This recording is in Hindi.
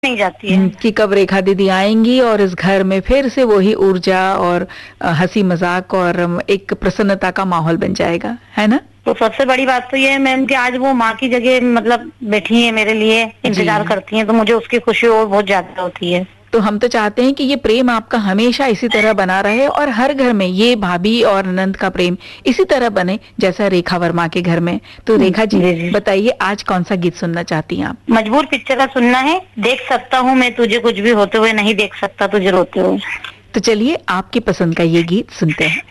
नहीं जाती है। कि कब रेखा दीदी आएंगी और इस घर में फिर से वही ऊर्जा और हंसी मजाक और एक प्रसन्नता का माहौल बन जाएगा, है ना? तो सबसे बड़ी बात तो ये है मैम कि आज वो माँ की जगह मतलब बैठी है, मेरे लिए इंतजार जी। करती हैं, तो मुझे उसकी खुशी और बहुत ज्यादा होती है। तो हम तो चाहते हैं कि ये प्रेम आपका हमेशा इसी तरह बना रहे और हर घर में ये भाभी और ननद का प्रेम इसी तरह बने जैसा रेखा वर्मा के घर में। तो रेखा जी, जी जी। बताइए आज कौन सा गीत सुनना चाहती हैं आप? मजबूर पिक्चर का सुनना है। देख सकता हूँ मैं तुझे कुछ भी होते हुए, नहीं देख सकता तुझे रोते हुए। तो चलिए आपकी पसंद का ये गीत सुनते हैं।